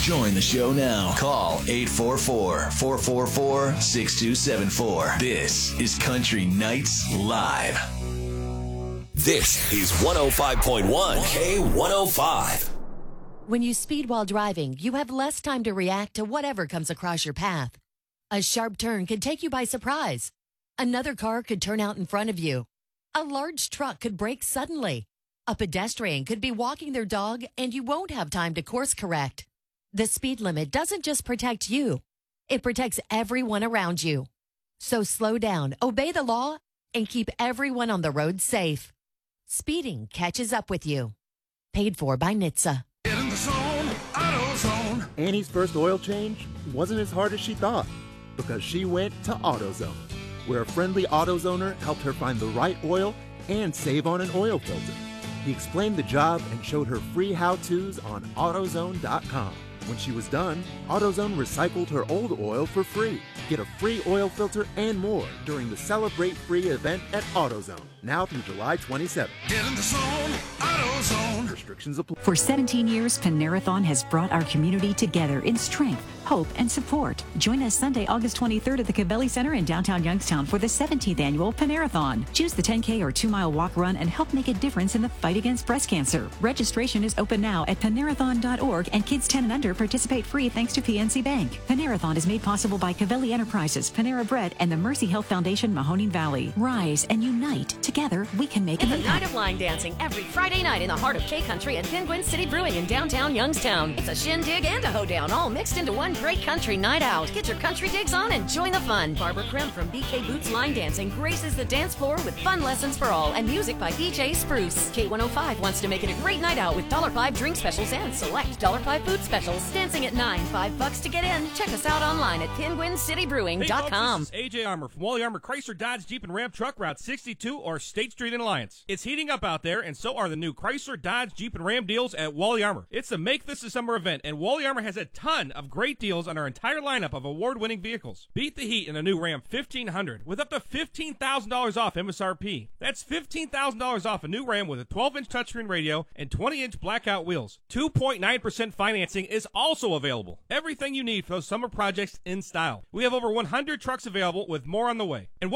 Join the show now. Call 844-444-6274. This is Country Nights Live. This is 105.1 K105. When you speed while driving, you have less time to react to whatever comes across your path. A sharp turn could take you by surprise. Another car could turn out in front of you. A large truck could brake suddenly. A pedestrian could be walking their dog and you won't have time to course correct. The speed limit doesn't just protect you. It protects everyone around you. So slow down, obey the law, and keep everyone on the road safe. Speeding catches up with you. Paid for by NHTSA. Get in the zone, AutoZone. Annie's first oil change wasn't as hard as she thought because she went to AutoZone, where a friendly AutoZoner helped her find the right oil and save on an oil filter. He explained the job and showed her free how-tos on AutoZone.com. When she was done, AutoZone recycled her old oil for free. Get a free oil filter and more during the Celebrate Free event at AutoZone, now through July 27th. Get in the zone, AutoZone. Restrictions apply. For 17 years, Panerathon has brought our community together in strength, hope, and support. Join us Sunday, August 23rd at the Cavelli Center in downtown Youngstown for the 17th annual Panerathon. Choose the 10K or 2-mile walk run and help make a difference in the fight against breast cancer. Registration is open now at panerathon.org, and kids 10 and under participate free thanks to PNC Bank. Panerathon is made possible by Cavelli Enterprises, Panera Bread, and the Mercy Health Foundation, Mahoning Valley. Rise and unite. Together, we can make an It's a night impact. of line dancing every Friday night in the heart of K-Country at Penguin City Brewing in downtown Youngstown. It's a shindig and a hoedown, all mixed into one great country night out. Get your country digs on and join the fun. Barbara Krim from BK Boots Line Dancing graces the dance floor with fun lessons for all and music by DJ Spruce. K105 wants to make it a great night out with $5 drink specials and select $5 food specials. Dancing at 9, $5 to get in. Check us out online at penguincitybrewing.com. Hey folks, this is AJ Armour from Wally Armour Chrysler Dodge Jeep and Ram Truck Route 62 or State Street in Alliance. It's heating up out there, and so are the new Chrysler Dodge Jeep and Ram deals at Wally Armour. It's the Make This a Summer event, and Wally Armour has a ton of great deals on our entire lineup of award-winning vehicles. Beat the heat in a new Ram 1500 with up to $15,000 off MSRP. That's $15,000 off a new Ram with a 12-inch touchscreen radio and 20-inch blackout wheels. 2.9% financing is also available. Everything you need for those summer projects in style. We have over 100 trucks available with more on the way. And